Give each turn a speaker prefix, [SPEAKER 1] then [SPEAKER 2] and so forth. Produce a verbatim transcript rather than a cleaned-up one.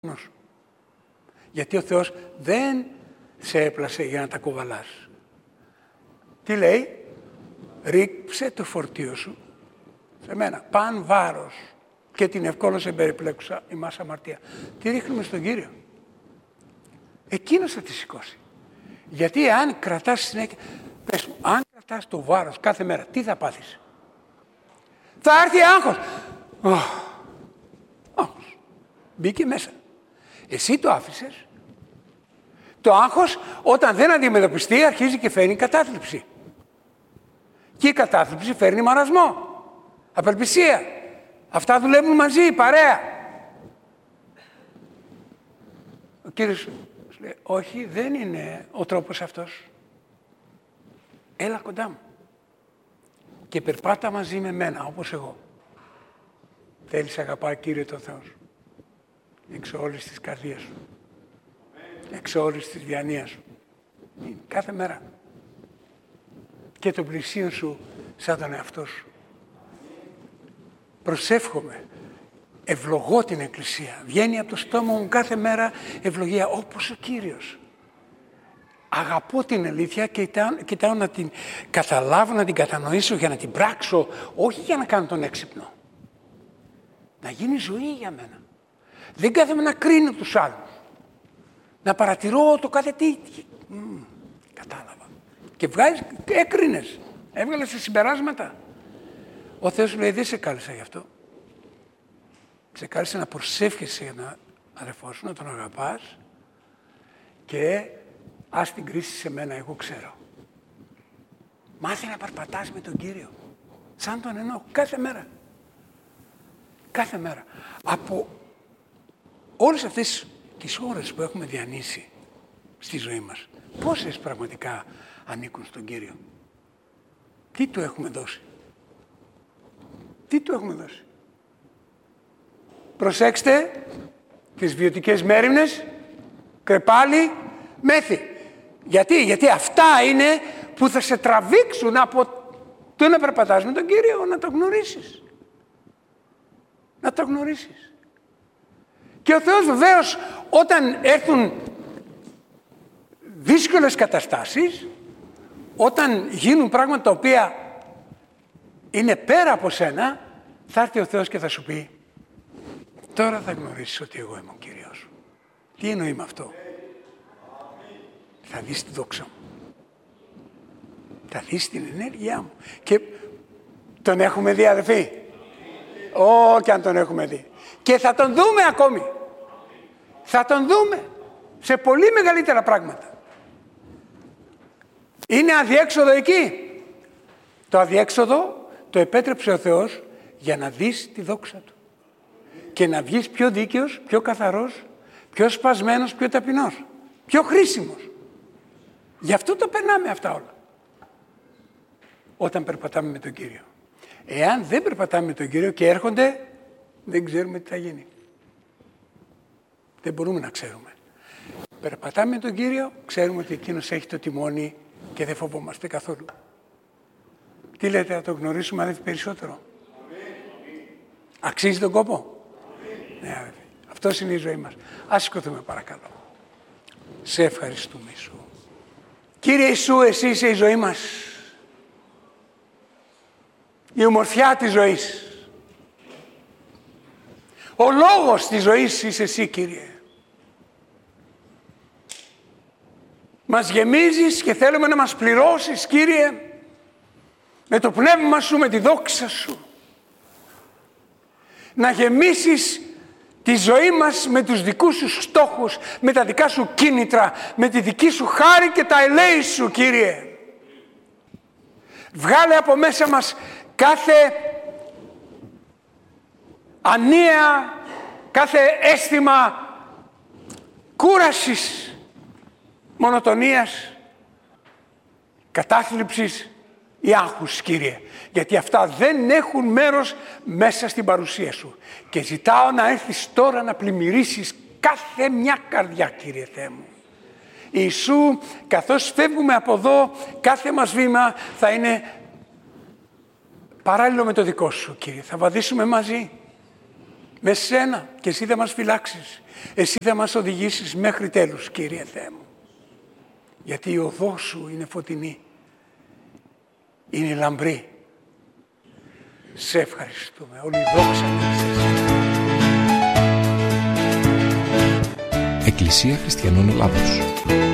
[SPEAKER 1] σου. Γιατί ο Θεός δεν σε έπλασε για να τα κουβαλάς. Τι λέει? Ρίξε το φορτίο σου σε μένα. Παν βάρος και την ευκόλως εμπεριπλέκουσα ημάς αμαρτία. Τι ρίχνουμε στον Κύριο. Εκείνος θα τη σηκώσει. Γιατί αν κρατάς συνέχεια, πες μου, αν κρατάς το βάρος κάθε μέρα, τι θα πάθεις? Θα έρθει άγχος. Oh. Άγχος. Μπήκε μέσα. Εσύ το άφησες. Το άγχος όταν δεν αντιμετωπιστεί αρχίζει και φέρνει κατάθλιψη. Και η κατάθλιψη φέρνει μαρασμό, απελπισία. Αυτά δουλεύουν μαζί, παρέα. Ο Κύριος σου λέει, όχι, δεν είναι ο τρόπος αυτός. Έλα κοντά μου και περπάτα μαζί με μένα, όπως εγώ. Θέλεις αγαπά Κύριε τον Θεό σου, εξ όλης της καρδίας σου, εξ όλης της διανοίας σου, κάθε μέρα. Και τον πλησίον σου σαν τον εαυτό σου. Προσεύχομαι, ευλογώ την Εκκλησία. Βγαίνει από το στόμα μου κάθε μέρα ευλογία, όπως ο Κύριος. Αγαπώ την αλήθεια και κοιτάω, κοιτάω να την καταλάβω, να την κατανοήσω για να την πράξω, όχι για να κάνω τον έξυπνο. Να γίνει ζωή για μένα. Δεν κάθομαι να κρίνω τους άλλους. Να παρατηρώ το κάθε τι. Μ, κατάλαβα. Και βγάζεις, έκρινες. Έβγαλες τα συμπεράσματα. Ο Θεός σου λέει, δεν σε κάλεσα γι' αυτό. Σε κάλεσα να προσεύχεσαι για τον αδερφό σου, να τον αγαπάς και ας την κρίση σε μένα, εγώ ξέρω. Μάθε να περπατάς με τον Κύριο. Σαν τον εννοώ, κάθε μέρα. Κάθε μέρα. Από όλες αυτές τις ώρες που έχουμε διανύσει στη ζωή μας, πόσες πραγματικά ανήκουν στον Κύριο? Τι του έχουμε δώσει? Τι του έχουμε δώσει? Προσέξτε τις βιωτικές μέριμνες, κρεπάλι, μέθη. Γιατί? Γιατί αυτά είναι που θα σε τραβήξουν από το να περπατάς με τον Κύριο, να το γνωρίσεις. Να το γνωρίσεις. Και ο Θεός βεβαίως όταν έρθουν δύσκολες καταστάσεις, όταν γίνουν πράγματα τα οποία είναι πέρα από σένα, θα έρθει ο Θεός και θα σου πει, τώρα θα γνωρίσεις ότι εγώ είμαι ο Κύριος σου. Τι εννοεί με αυτό? Θα δεις τη δόξα μου. Θα δεις την ενέργειά μου. Και τον έχουμε δει, αδελφοί. Ω, και αν τον έχουμε δει. Και θα τον δούμε ακόμη. Θα τον δούμε σε πολύ μεγαλύτερα πράγματα. Είναι αδιέξοδο εκεί. Το αδιέξοδο το επέτρεψε ο Θεός για να δεις τη δόξα του. Και να βγεις πιο δίκαιος, πιο καθαρός, πιο σπασμένος, πιο ταπεινός. Πιο χρήσιμος. Γι' αυτό το περνάμε αυτά όλα. Όταν περπατάμε με τον Κύριο. Εάν δεν περπατάμε με τον Κύριο και έρχονται, δεν ξέρουμε τι θα γίνει. Δεν μπορούμε να ξέρουμε. Περπατάμε με τον Κύριο, ξέρουμε ότι εκείνος έχει το τιμόνι και δεν φοβόμαστε καθόλου. Τι λέτε, να το γνωρίσουμε αδελφοί περισσότερο? Αξίζει τον κόπο? Ναι, αδελφοί. Αυτός είναι η ζωή μας. Ας σηκωθούμε παρακαλώ. Σε ευχαριστούμε Ιησού. Κύριε Ιησού, εσύ είσαι η ζωή μας. Η ομορφιά της ζωής. Ο λόγος της ζωής είσαι εσύ, Κύριε. Μας γεμίζεις και θέλουμε να μας πληρώσεις, Κύριε, με το πνεύμα σου, με τη δόξα σου. Να γεμίσεις τη ζωή μας με τους δικούς σου στόχους, με τα δικά σου κίνητρα, με τη δική σου χάρη και τα ελέη σου, Κύριε. Βγάλε από μέσα μας κάθε ανία, κάθε αίσθημα κούρασης, μονοτονίας, κατάθλιψης ή άγχους, Κύριε. Γιατί αυτά δεν έχουν μέρος μέσα στην παρουσία σου. Και ζητάω να έρθεις τώρα να πλημμυρίσεις κάθε μια καρδιά, Κύριε Θεέ μου. Ιησού, καθώς φεύγουμε από εδώ, κάθε μας βήμα θα είναι παράλληλο με το δικό σου, Κύριε. Θα βαδίσουμε μαζί. Με σένα και εσύ θα μας φυλάξεις. Εσύ θα μας οδηγήσεις μέχρι τέλους, Κύριε Θεέ μου. Γιατί η οδός σου είναι φωτεινή. Είναι λαμπρή. Σε ευχαριστούμε. Όλη η δόξα είναι σε εσένα.
[SPEAKER 2] Εκκλησία Χριστιανών Ελλάδος.